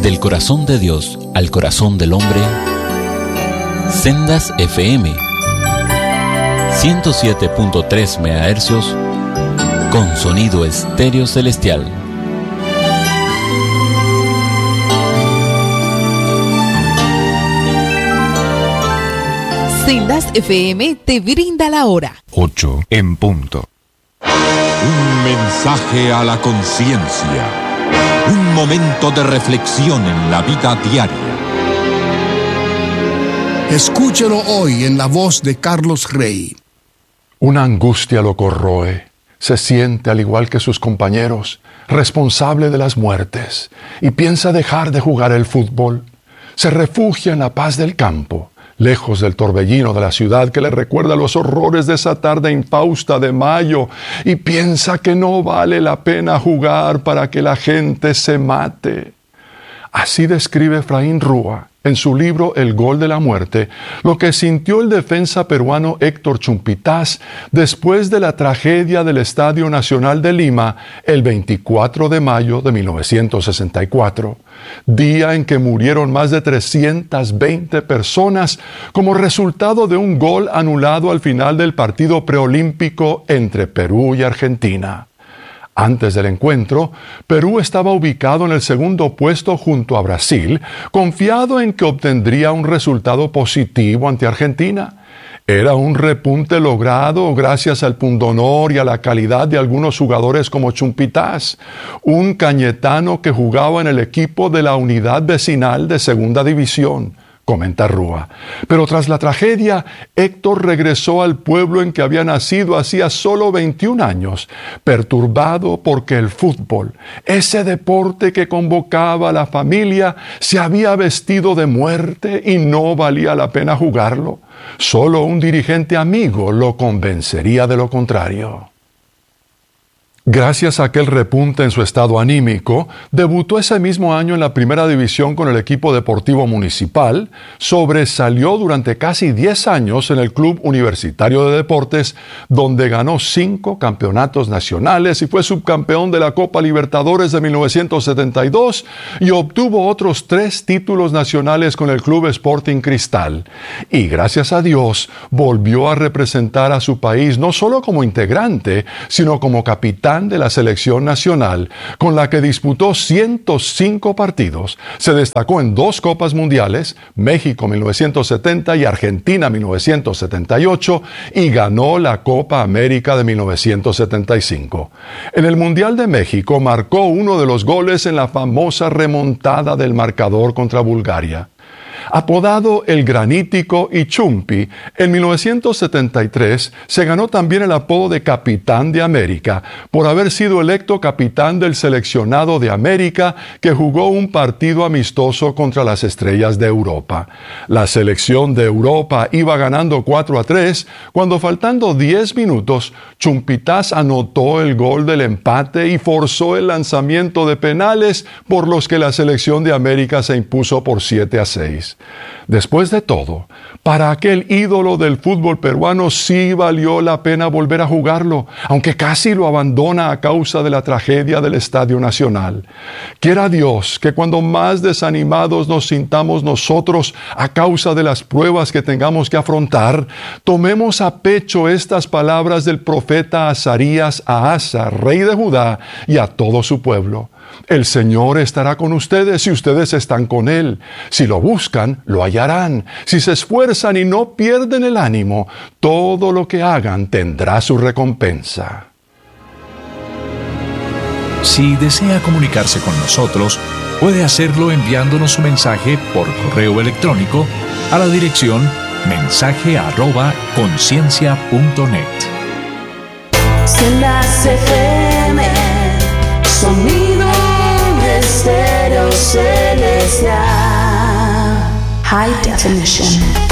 Del corazón de Dios al corazón del hombre, Sendas FM 107.3 MHz con sonido estéreo celestial. Sendas FM te brinda la hora 8 en punto. Un mensaje a la conciencia. Un momento de reflexión en la vida diaria. Escúchelo hoy en la voz de Carlos Rey. Una angustia lo corroe. Se siente, al igual que sus compañeros, responsable de las muertes y piensa dejar de jugar el fútbol. Se refugia en la paz del campo, lejos del torbellino de la ciudad que le recuerda los horrores de esa tarde infausta de mayo, y piensa que no vale la pena jugar para que la gente se mate. Así describe Efraín Rúa, en su libro El Gol de la Muerte, lo que sintió el defensa peruano Héctor Chumpitaz después de la tragedia del Estadio Nacional de Lima el 24 de mayo de 1964, día en que murieron más de 320 personas como resultado de un gol anulado al final del partido preolímpico entre Perú y Argentina. Antes del encuentro, Perú estaba ubicado en el segundo puesto junto a Brasil, confiado en que obtendría un resultado positivo ante Argentina. Era un repunte logrado gracias al pundonor y a la calidad de algunos jugadores como Chumpitaz, un cañetano que jugaba en el equipo de la unidad vecinal de Segunda División, comenta Rúa. Pero tras la tragedia, Héctor regresó al pueblo en que había nacido hacía solo 21 años, perturbado porque el fútbol, ese deporte que convocaba a la familia, se había vestido de muerte y no valía la pena jugarlo. Solo un dirigente amigo lo convencería de lo contrario. Gracias a aquel repunte en su estado anímico, debutó ese mismo año en la primera división con el equipo deportivo municipal, sobresalió durante casi 10 años en el Club Universitario de Deportes, donde ganó 5 campeonatos nacionales y fue subcampeón de la Copa Libertadores de 1972 y obtuvo otros 3 títulos nacionales con el Club Sporting Cristal. Y gracias a Dios, volvió a representar a su país no solo como integrante, sino como capitán de la selección nacional, con la que disputó 105 partidos. Se destacó en 2 Copas Mundiales, México 1970 y Argentina 1978, y ganó la Copa América de 1975. En el Mundial de México marcó uno de los goles en la famosa remontada del marcador contra Bulgaria. Apodado El Granítico y Chumpi, en 1973 se ganó también el apodo de Capitán de América por haber sido electo capitán del seleccionado de América que jugó un partido amistoso contra las Estrellas de Europa. La selección de Europa iba ganando 4-3 cuando, faltando 10 minutos, Chumpitaz anotó el gol del empate y forzó el lanzamiento de penales por los que la selección de América se impuso por 7-6. Después de todo, para aquel ídolo del fútbol peruano sí valió la pena volver a jugarlo, aunque casi lo abandona a causa de la tragedia del Estadio Nacional. Quiera Dios que cuando más desanimados nos sintamos nosotros a causa de las pruebas que tengamos que afrontar, tomemos a pecho estas palabras del profeta Azarías a Asa, rey de Judá, y a todo su pueblo. El Señor estará con ustedes si ustedes están con Él. Si lo buscan, lo hallarán. Si se esfuerzan y no pierden el ánimo, todo lo que hagan tendrá su recompensa. Si desea comunicarse con nosotros, puede hacerlo enviándonos su mensaje por correo electrónico a la dirección mensaje@conciencia.net. Sendas FM, sonido estéreo celestial, high definition.